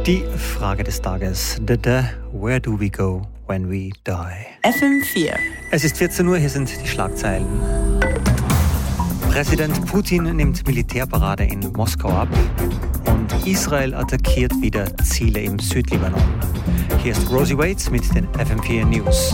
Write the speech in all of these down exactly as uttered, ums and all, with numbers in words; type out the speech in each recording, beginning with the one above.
Die Frage des Tages. Da, da, where do we go when we die? F M vier. Es ist vierzehn Uhr, hier sind die Schlagzeilen. Präsident Putin nimmt Militärparade in Moskau ab und Israel attackiert wieder Ziele im Südlibanon. Hier ist Rosie Waits mit den F M vier News.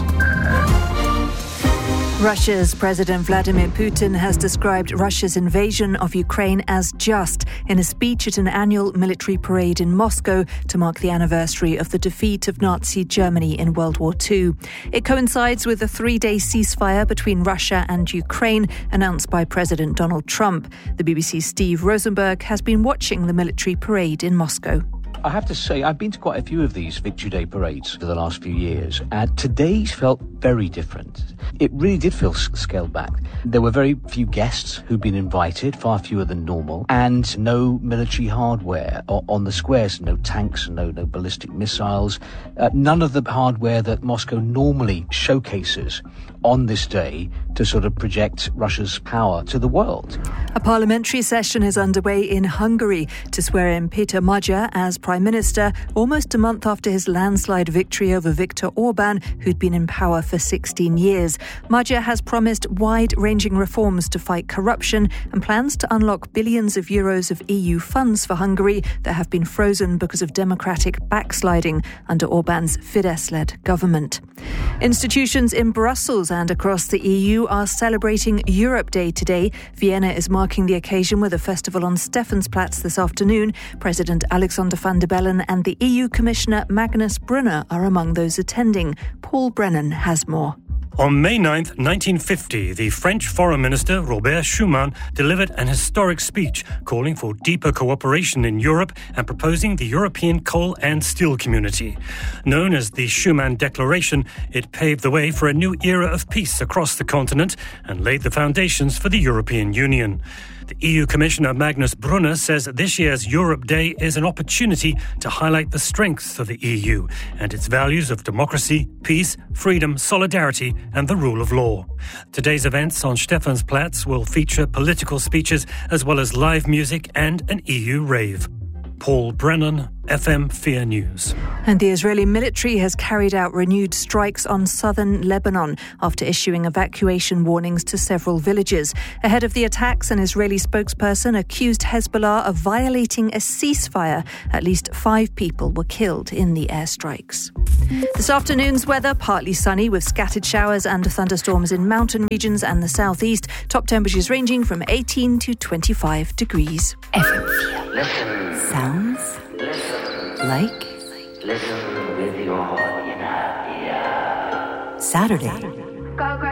Russia's President Vladimir Putin has described Russia's invasion of Ukraine as just in a speech at an annual military parade in Moscow to mark the anniversary of the defeat of Nazi Germany in World War Two. It coincides with a three-day ceasefire between Russia and Ukraine announced by President Donald Trump. The B B C's Steve Rosenberg has been watching the military parade in Moscow. I have to say, I've been to quite a few of these Victory Day parades for the last few years, and today's felt very different. It really did feel scaled back. There were very few guests who'd been invited, far fewer than normal, and no military hardware on the squares, no tanks, no, no ballistic missiles, uh, none of the hardware that Moscow normally showcases on this day to sort of project Russia's power to the world. A parliamentary session is underway in Hungary to swear in Peter Magyar as Prime Minister, almost a month after his landslide victory over Viktor Orban, who'd been in power for sixteen years. Magyar has promised wide-ranging reforms to fight corruption and plans to unlock billions of euros of E U funds for Hungary that have been frozen because of democratic backsliding under Orban's Fidesz-led government. Institutions in Brussels and across the E U are celebrating Europe Day today. Vienna is marking the occasion with a festival on Stephansplatz this afternoon. President Alexander van der Bellen and the E U Commissioner Magnus Brunner are among those attending. Paul Brennan has more. On May ninth, nineteen fifty, the French Foreign Minister Robert Schuman delivered an historic speech calling for deeper cooperation in Europe and proposing the European Coal and Steel Community. Known as the Schuman Declaration, it paved the way for a new era of peace across the continent and laid the foundations for the European Union. The E U Commissioner Magnus Brunner says this year's Europe Day is an opportunity to highlight the strengths of the E U and its values of democracy, peace, freedom, solidarity and the rule of law. Today's events on Stephansplatz will feature political speeches as well as live music and an E U rave. Paul Brennan, F M four News. And the Israeli military has carried out renewed strikes on southern Lebanon after issuing evacuation warnings to several villages. Ahead of the attacks, an Israeli spokesperson accused Hezbollah of violating a ceasefire. At least five people were killed in the airstrikes. This afternoon's weather, partly sunny with scattered showers and thunderstorms in mountain regions and the southeast. Top temperatures ranging from eighteen to twenty-five degrees. F M four. Listen. Sounds Listen. like Listen with your inner ear. Saturday.